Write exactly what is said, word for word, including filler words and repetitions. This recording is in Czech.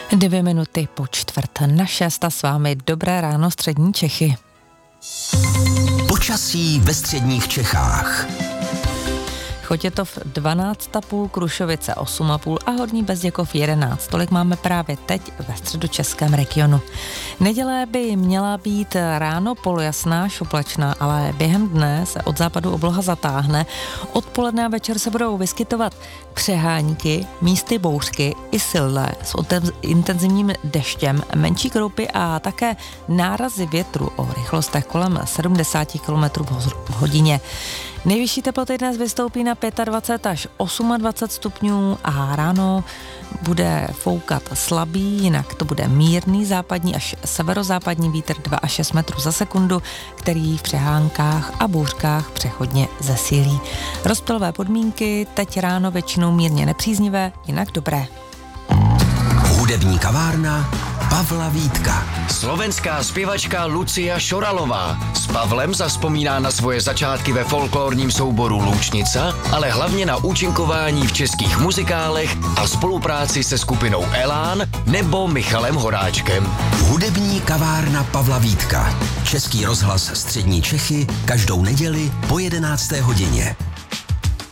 Dvě minuty po čtvrt na šest a s vámi dobré ráno střední Čechy. Počasí ve středních Čechách. Chotětov dvanáct a půl, Krušovice osm a půl a Horní Bezděkov jedenáct. Tolik máme právě teď ve středočeském regionu. Neděle by měla být ráno polojasná, šuplačná, ale během dne se od západu obloha zatáhne. Odpoledne a večer se budou vyskytovat přehánky, místy bouřky i silné s intenzivním deštěm, menší kroupy a také nárazy větru o rychlostech kolem sedmdesát kilometrů v hodině. Nejvyšší teploty dnes vystoupí na dvacet pět až dvacet osm stupňů a ráno bude foukat slabý, jinak to bude mírný západní až severozápadní vítr dva až šest metrů za sekundu, který v přehánkách a bouřkách přechodně zesílí. Rozptylové podmínky teď ráno většinou mírně nepříznivé, jinak dobré. Hudební kavárna Pavla Vítka. Slovenská zpěvačka Lucia Šoralová s Pavlem zazpomíná na svoje začátky ve folklorním souboru Loučnica, ale hlavně na účinkování v českých muzikálech a spolupráci se skupinou Elán nebo Michalem Horáčkem. Hudební kavárna Pavla Vítka. Český rozhlas střední Čechy každou neděli po jedenácté hodině.